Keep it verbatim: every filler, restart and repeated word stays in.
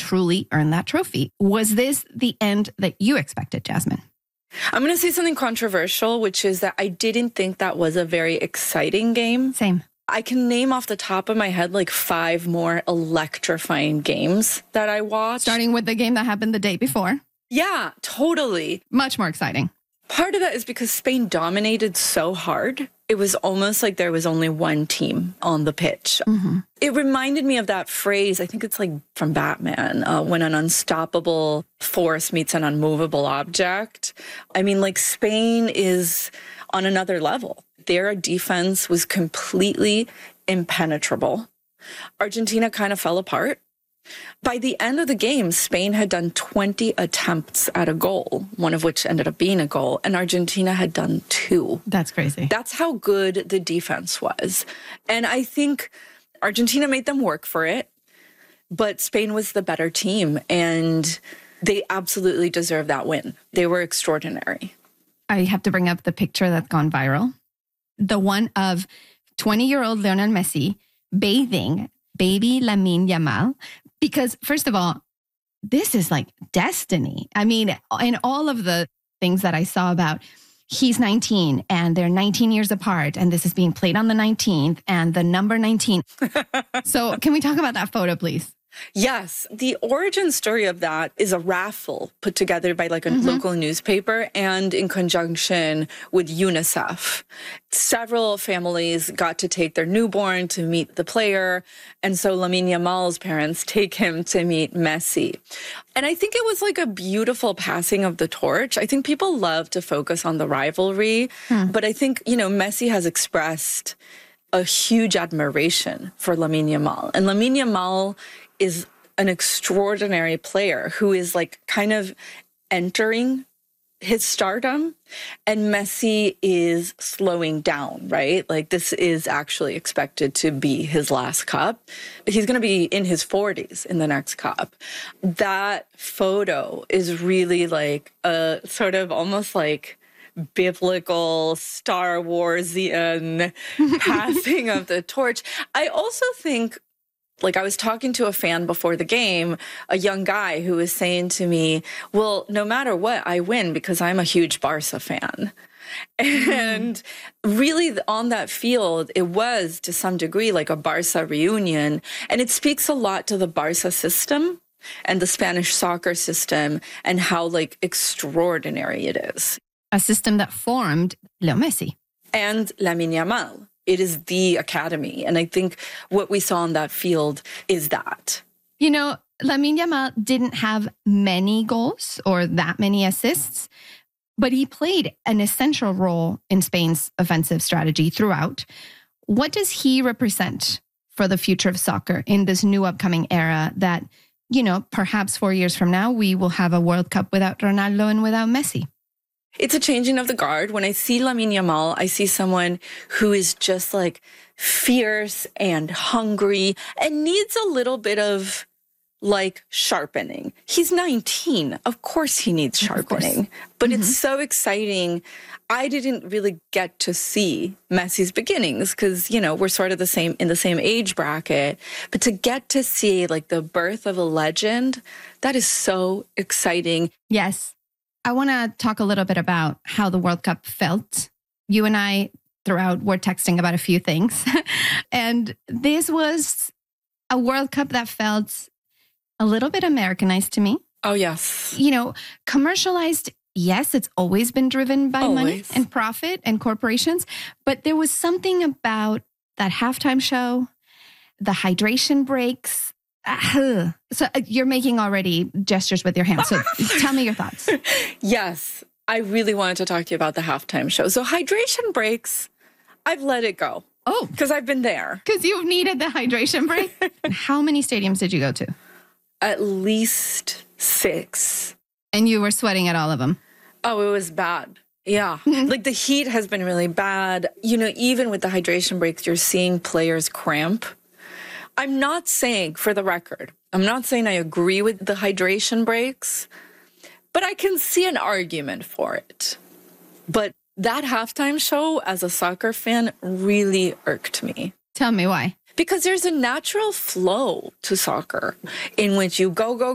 truly earn that trophy. Was this the end that you expected, Jasmine? I'm going to say something controversial, which is that I didn't think that was a very exciting game. Same. I can name off the top of my head like five more electrifying games that I watched. Starting with the game that happened the day before. Yeah, totally. Much more exciting. Part of that is because Spain dominated so hard. It was almost like there was only one team on the pitch. Mm-hmm. It reminded me of that phrase, I think it's like from Batman, uh, when an unstoppable force meets an unmovable object. I mean, like Spain is on another level. Their defense was completely impenetrable. Argentina kind of fell apart. By the end of the game, Spain had done twenty attempts at a goal, one of which ended up being a goal, and Argentina had done two. That's crazy. That's how good the defense was. And I think Argentina made them work for it, but Spain was the better team, and they absolutely deserved that win. They were extraordinary. I have to bring up the picture that's gone viral. The one of twenty-year-old Lionel Messi bathing baby Lamine Yamal. Because first of all, this is like destiny. I mean, in all of the things that I saw about, he's nineteen and they're nineteen years apart and this is being played on the nineteenth and the number nineteen. So can we talk about that photo, please? Yes. The origin story of that is a raffle put together by like a mm-hmm. local newspaper and in conjunction with UNICEF. Several families got to take their newborn to meet the player. And so Lamine Yamal's parents take him to meet Messi. And I think it was like a beautiful passing of the torch. I think people love to focus on the rivalry, hmm. but I think, you know, Messi has expressed a huge admiration for Lamine Yamal. And Lamine Yamal is an extraordinary player who is like kind of entering his stardom, and Messi is slowing down, right? Like this is actually expected to be his last cup. He's going to be in his forties in the next cup. That photo is really like a sort of almost like biblical Star Warsian passing of the torch. I also think, like I was talking to a fan before the game, a young guy who was saying to me, well, no matter what, I win because I'm a huge Barca fan. And really on that field, it was to some degree like a Barca reunion. And it speaks a lot to the Barca system and the Spanish soccer system and how like extraordinary it is. A system that formed Leo Messi. And Lamine Yamal. It is the academy. And I think what we saw on that field is that. You know, Lamine Yamal didn't have many goals or that many assists, but he played an essential role in Spain's offensive strategy throughout. What does he represent for the future of soccer in this new upcoming era that, you know, perhaps four years from now, we will have a World Cup without Ronaldo and without Messi? It's a changing of the guard. When I see Lamine Yamal, I see someone who is just like fierce and hungry and needs a little bit of like sharpening. He's nineteen. Of course he needs sharpening, but mm-hmm. it's so exciting. I didn't really get to see Messi's beginnings because, you know, we're sort of the same in the same age bracket, but to get to see like the birth of a legend, that is so exciting. Yes. I want to talk a little bit about how the World Cup felt. You and I, throughout, were texting about a few things. And this was a World Cup that felt a little bit Americanized to me. Oh, yes. You know, commercialized, yes, it's always been driven by always. money and profit and corporations. But there was something about that halftime show, the hydration breaks. Uh, so you're making already gestures with your hands. So tell me your thoughts. Yes, I really wanted to talk to you about the halftime show. So hydration breaks, I've let it go. Oh. Because I've been there. Because you've needed the hydration break. How many stadiums did you go to? At least six. And you were sweating at all of them? Oh, it was bad. Yeah. Like the heat has been really bad. You know, even with the hydration breaks, you're seeing players cramp. I'm not saying, for the record, I'm not saying I agree with the hydration breaks, but I can see an argument for it. But that halftime show, as a soccer fan, really irked me. Tell me why. Because there's a natural flow to soccer in which you go, go,